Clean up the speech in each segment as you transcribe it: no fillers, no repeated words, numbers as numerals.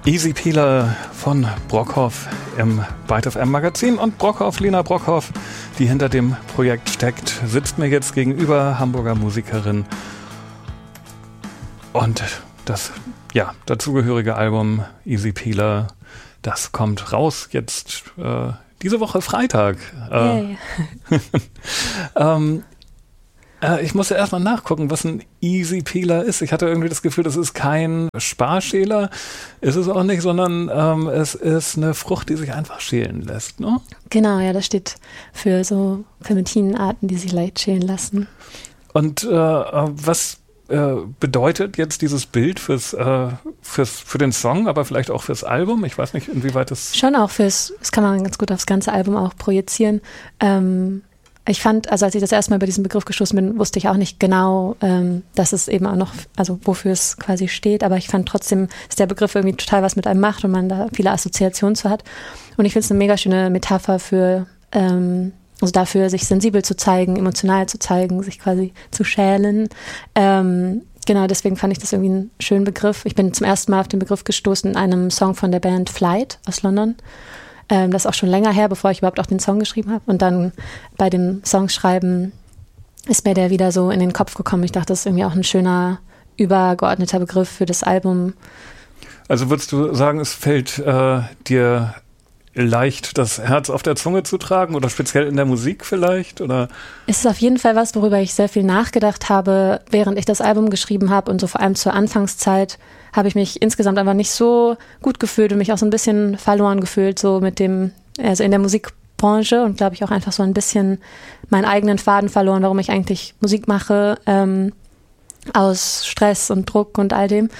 Easy Peeler von Brockhoff im Byte FM Magazin und Lena Brockhoff, die hinter dem Projekt steckt, sitzt mir jetzt gegenüber, Hamburger Musikerin, und das dazugehörige Album Easy Peeler, das kommt raus jetzt diese Woche Freitag. Ich muss ja erstmal nachgucken, was ein Easy Peeler ist. Ich hatte irgendwie das Gefühl, das ist kein Sparschäler, ist es auch nicht, sondern es ist eine Frucht, die sich einfach schälen lässt, ne? Genau, ja, das steht für so Clementinenarten, die sich leicht schälen lassen. Und was bedeutet jetzt dieses Bild für den Song, aber vielleicht auch fürs Album? Ich weiß nicht, inwieweit das... Schon auch das kann man ganz gut aufs ganze Album auch projizieren. Ich fand, also als ich das erste Mal über diesen Begriff gestoßen bin, wusste ich auch nicht genau, dass es eben auch noch, also wofür es quasi steht, aber ich fand trotzdem, dass der Begriff irgendwie total was mit einem macht und man da viele Assoziationen zu hat. Und ich finde es eine mega schöne Metapher für, also dafür, sich sensibel zu zeigen, emotional zu zeigen, sich quasi zu schälen. Genau, deswegen fand ich das irgendwie einen schönen Begriff. Ich bin zum ersten Mal auf den Begriff gestoßen in einem Song von der Band Flight aus London. Das ist auch schon länger her, bevor ich überhaupt auch den Song geschrieben habe. Und dann bei dem Songschreiben ist mir der wieder so in den Kopf gekommen. Ich dachte, das ist irgendwie auch ein schöner, übergeordneter Begriff für das Album. Also würdest du sagen, es fällt dir leicht, das Herz auf der Zunge zu tragen oder speziell in der Musik vielleicht? Oder? Es ist auf jeden Fall was, worüber ich sehr viel nachgedacht habe, während ich das Album geschrieben habe, und so vor allem zur Anfangszeit habe ich mich insgesamt einfach nicht so gut gefühlt und mich auch so ein bisschen verloren gefühlt, so mit dem, also in der Musikbranche, und glaube ich auch einfach so ein bisschen meinen eigenen Faden verloren, warum ich eigentlich Musik mache, aus Stress und Druck und all dem.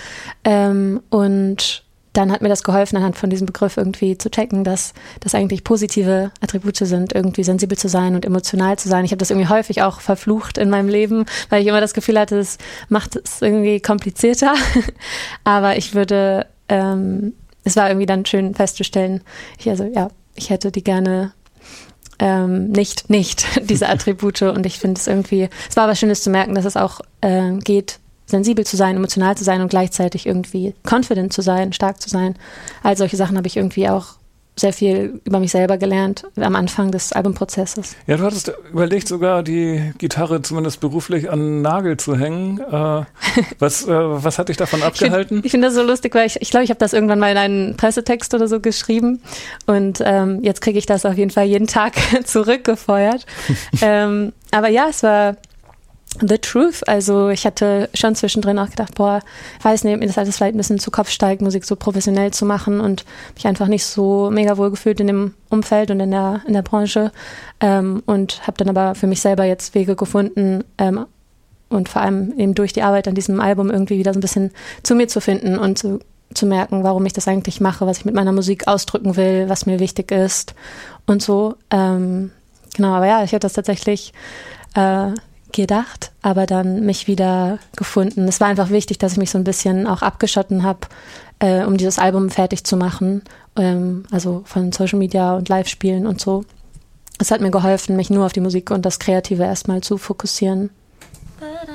Und dann hat mir das geholfen, anhand von diesem Begriff irgendwie zu checken, dass das eigentlich positive Attribute sind, irgendwie sensibel zu sein und emotional zu sein. Ich habe das irgendwie häufig auch verflucht in meinem Leben, weil ich immer das Gefühl hatte, es macht es irgendwie komplizierter. Aber ich würde, es war irgendwie dann schön festzustellen, ich hätte die gerne nicht diese Attribute, und ich finde es irgendwie, es war aber Schönes zu merken, dass es auch geht, sensibel zu sein, emotional zu sein und gleichzeitig irgendwie confident zu sein, stark zu sein. All solche Sachen habe ich irgendwie auch sehr viel über mich selber gelernt am Anfang des Albumprozesses. Ja, du hattest überlegt, sogar die Gitarre zumindest beruflich an einen Nagel zu hängen. Was hat dich davon abgehalten? Ich finde das so lustig, weil ich glaube, ich habe das irgendwann mal in einen Pressetext oder so geschrieben, und jetzt kriege ich das auf jeden Fall jeden Tag zurückgefeuert. Aber ja, es war the truth. Also ich hatte schon zwischendrin auch gedacht, weiß nicht, ob mir das alles vielleicht ein bisschen zu Kopf steigt, Musik so professionell zu machen, und mich einfach nicht so mega wohl gefühlt in dem Umfeld und in der Branche, und habe dann aber für mich selber jetzt Wege gefunden, und vor allem eben durch die Arbeit an diesem Album irgendwie wieder so ein bisschen zu mir zu finden und zu merken, warum ich das eigentlich mache, was ich mit meiner Musik ausdrücken will, was mir wichtig ist und so. Genau, aber ja, ich habe das tatsächlich gedacht, aber dann mich wieder gefunden. Es war einfach wichtig, dass ich mich so ein bisschen auch abgeschotten habe, um dieses Album fertig zu machen, also von Social Media und Live-Spielen und so. Es hat mir geholfen, mich nur auf die Musik und das Kreative erstmal zu fokussieren.